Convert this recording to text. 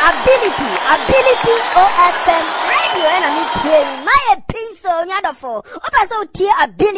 ability OFM radio and I need my pencil nyadofo. Opa so ability